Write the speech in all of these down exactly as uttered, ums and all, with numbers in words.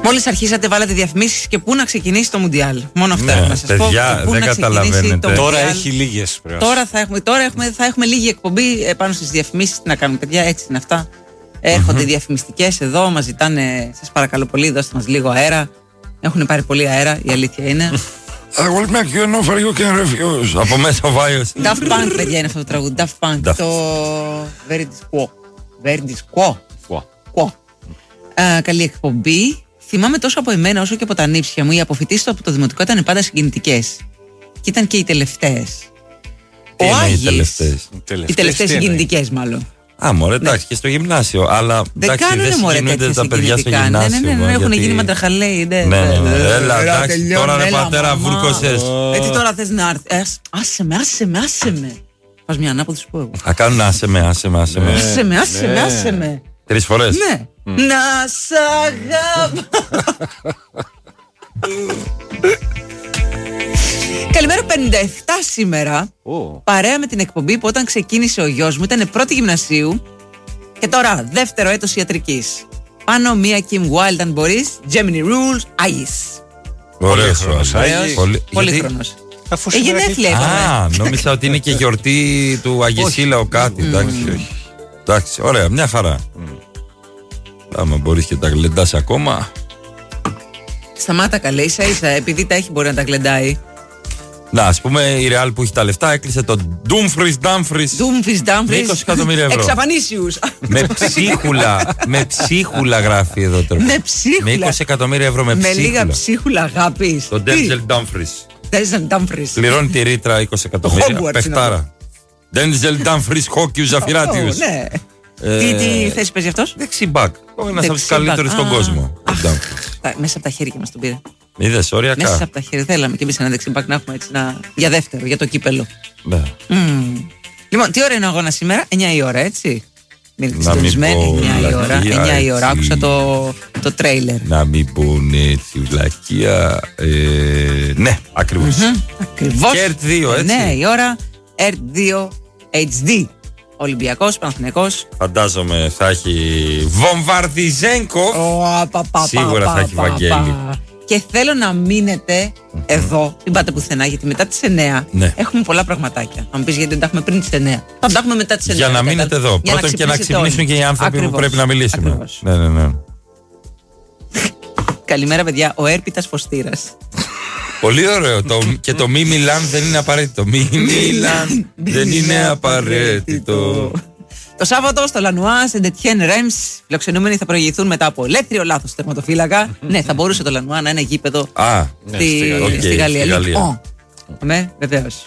Μόλις αρχίσατε, βάλατε διαφημίσεις και πού να ξεκινήσει το Μουντιάλ. Μόνο αυτό ναι, έχω να σας παιδιά, πω. Πού δεν να καταλαβαίνετε. Τώρα έχει λίγες. Τώρα, θα έχουμε, τώρα έχουμε, θα έχουμε λίγη εκπομπή πάνω στις διαφημίσεις. Τι να κάνουμε, παιδιά, έτσι είναι αυτά. Έρχονται mm-hmm. διαφημιστικές εδώ, μας ζητάνε, σας παρακαλώ πολύ, δώστε μας λίγο αέρα. Έχουν πάρει πολύ αέρα, η αλήθεια είναι. I will make you an offer you can refuse. Από μέσα ο Βάιος. Daft Punk, παιδιά, είναι αυτό το τραγούδι. Daft Punk. Daft. Το Verdisquo. Verdisquo. Quo. Καλή εκπομπή. Θυμάμαι τόσο από εμένα όσο και από τα νύψια μου. Οι αποφοιτήσεις του από το δημοτικό ήταν πάντα συγκινητικές. Και ήταν και οι τελευταίες. Τι Ο είναι Άγης. οι τελευταίες? Οι τελευταίες συγκινητικές, μάλλον. Α, μωρέ, εντάξει, ναι. Και στο γυμνάσιο. Αλλά δεν εντάξει, κάνουνε, δεν συγκινούνται τα παιδιά στο γυμνάσιο. Ναι, ναι, ναι, ναι, έχουν γιατί... γίνει μαντραχαλέοι. Ναι, ναι, ναι, ναι. Έλα, έλα, εντάξει, τελειώνει, τώρα ρε έλα, πατέρα, βούρκωσες. Έτσι τώρα θες να έρθει. Άσε με, άσε με, άσε με. Πας μια ανάποδη σου πω εγώ. Θα κάνουν άσε με, άσε με, άσε με. Άσε με, άσε με, άσε με. Τρεις φορές. Ναι. Να σ' αγαπώ. Καλημέρα, πενήντα επτά σήμερα. Oh. Παρέα με την εκπομπή που όταν ξεκίνησε ο γιος μου ήταν πρώτη γυμνασίου και τώρα δεύτερο έτος ιατρικής. Πάνω μία Kim Wilde αν μπορείς. Gemini Rules, Άγης. Ωραίος ο Άγης. Πολύχρονος. Ε, γενέθλια είπαμε. Α, νόμιζα ότι είναι και γιορτή του Αγισίλαο κάτι. Εντάξει, όχι. Εντάξει, ωραία, μια χαρά. Άμα μπορείς και τα γλεντάς ακόμα. Σταμάτα καλέ, ίσα ίσα, επειδή τα έχει μπορεί να τα γλεντάει. Να, ας πούμε η Real που έχει τα λεφτά έκλεισε το Dumfries Dumfries. Dumfries Dumfries. Με είκοσι εκατομμύρια ευρώ. Εξαφανίσιους. Με ψίχουλα, με ψίχουλα γράφει εδώ τώρα. Με ψίχουλα. Με είκοσι εκατομμύρια ευρώ με ψίχουλα. Με λίγα ψίχουλα αγάπης. Το Denzel Dumfries. Denzel Dumfries. Πληρώνει τη ρήτρα είκοσι εκατομμύρια. Πεχτάρα. Denzel Dumfries Χόκιου Ζαφυράτιους. Ναι. Τι, τι θέση παίζει αυτός? Δεξιμπάκ. Ένα από τους καλύτερους στον κόσμο. Μέσα από τα χέρια μας τον πήρε. Είδες, ωριακά. Μέσα από τα χέρια. Θέλαμε και εμείς ένα δεξιμπάκ να έχουμε έτσι να... για δεύτερο, για το κύπελο. Ναι. Mm. Λοιπόν, τι ώρα είναι ο αγώνας σήμερα? εννιά η ώρα, έτσι. Μην συντονισμένοι. εννιά η ώρα. εννιά η ώρα. Άκουσα το, το τρέιλερ. Να μην πούνε έτσι βλακεία. Ε, ναι, ακριβώς. Mm-hmm. Ακριβώς. Και ερτ δύο, έτσι. Ναι, η ώρα ερτ δύο έιτς ντι. Ολυμπιακός, Παναθηναϊκός. Φαντάζομαι θα έχει Βομβαρδιζένκο. Oh, πα, πα, σίγουρα πα, θα έχει πα, Βαγγέλη. Και θέλω να μείνετε mm-hmm. εδώ, μην πάτε πουθενά, γιατί μετά τις εννιά ναι. έχουμε πολλά πραγματάκια. Θα μου πεις γιατί δεν τα έχουμε πριν τις εννιά. Θα τα έχουμε μετά τις εννιά. Για να μείνετε εδώ. Πρώτον και να ξυπνήσουν και οι άνθρωποι Ακριβώς. Που πρέπει να μιλήσουμε. Ακριβώς. Ναι, ναι, ναι. Καλημέρα, παιδιά. Ο έρπιτας φωστήρας. Πολύ ωραίο. Το, και το μη μιλάν δεν είναι απαραίτητο. Μη μιλάν δεν είναι απαραίτητο. Το Σάββατο στο Λανουά, σε Ντετιέν Ρέμς, φιλοξενούμενοι θα προηγηθούν μετά από ελεύθερο λάθος τερματοφύλακα. Ναι, θα μπορούσε το Λανουά να είναι γήπεδο Α, στη, ναι, στη, okay, στη Γαλλία. Στη Γαλλία. Ναι, βεβαίως.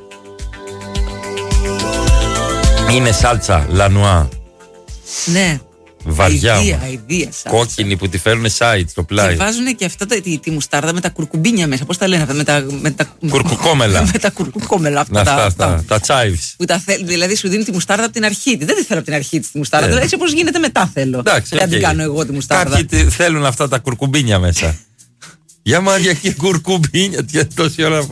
Είναι σάλτσα, Λανουά. Ναι. Βαριά. Αηδία, αηδία, κόκκινη που τη φέρουν side στο πλάι. Και βάζουν και αυτά τη, τη μουστάρδα με τα κουρκουμπίνια μέσα. Πώς τα λένε αυτά? Με τα, με τα... Κουρκουκόμελα. με τα κουρκουκόμελα αυτά. Αυτά, τα, αυτά, τα chives. Που τα θέλ, δηλαδή σου δίνει τη μουστάρδα από την αρχή. Δεν τη θέλω από την αρχή τη μουστάρδα. Yeah. Έτσι όπως γίνεται μετά θέλω. Εντάξει, δεν okay. την κάνω εγώ τη μουστάρδα. Κάποιοι θέλουν αυτά τα κουρκουμπίνια μέσα. Για μάρια και κουρκουμπίνια. Τι τόση ώρα.